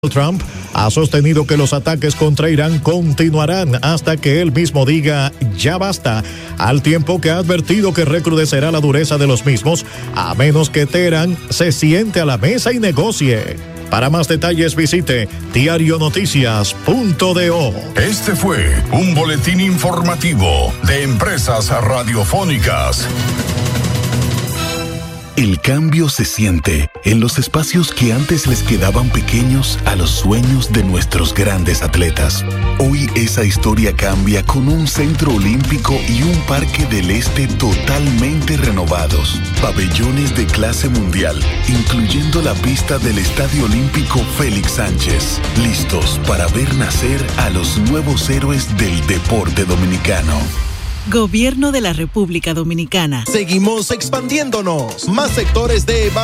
Trump ha sostenido que los ataques contra Irán continuarán hasta que él mismo diga ya basta, al tiempo que ha advertido que recrudecerá la dureza de los mismos a menos que Teherán se siente a la mesa y negocie. Para más detalles visite diarionoticias.do. Este fue un boletín informativo de Empresas Radiofónicas. El cambio se siente en los espacios que antes les quedaban pequeños a los sueños de nuestros grandes atletas. Hoy esa historia cambia con un centro olímpico y un parque del este totalmente renovados. Pabellones de clase mundial, incluyendo la pista del Estadio Olímpico Félix Sánchez. Listos para ver nacer a los nuevos héroes del deporte dominicano. Gobierno de la República Dominicana. Seguimos expandiéndonos. Más sectores de